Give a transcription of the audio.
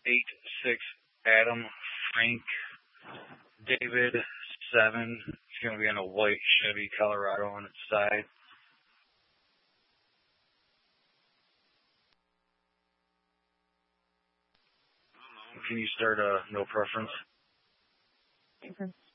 86 Adam Frank David 7. It's going to be on a white Chevy Colorado on its side. Can you start no preference?